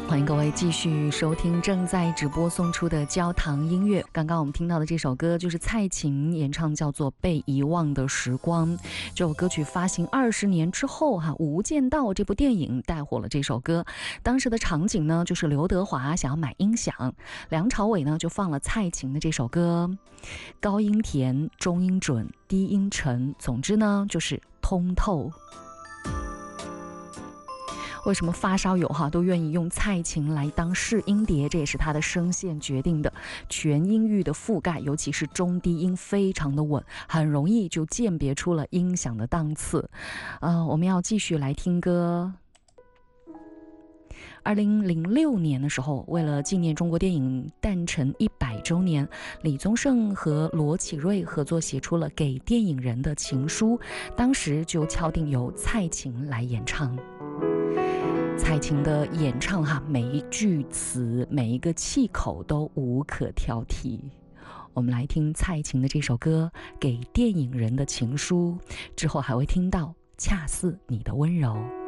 欢迎各位继续收听正在直播送出的焦糖音乐。刚刚我们听到的这首歌就是蔡琴演唱，叫做《被遗忘的时光》。这首歌曲发行20年之后《无间道》这部电影带火了这首歌。当时的场景呢，就是刘德华想要买音响，梁朝伟呢就放了蔡琴的这首歌，高音甜，中音准，低音沉，总之呢就是通透。为什么发烧友都愿意用蔡琴来当试音碟？这也是他的声线决定的。全音域的覆盖，尤其是中低音非常的稳，很容易就鉴别出了音响的档次。我们要继续来听歌。2006年的时候，为了纪念中国电影诞辰100周年，李宗盛和罗启瑞合作写出了《给电影人的情书》，当时就敲定由蔡琴来演唱。蔡琴的演唱每一句词每一个气口都无可挑剔。我们来听蔡琴的这首歌《给电影人的情书》，之后还会听到恰似你的温柔。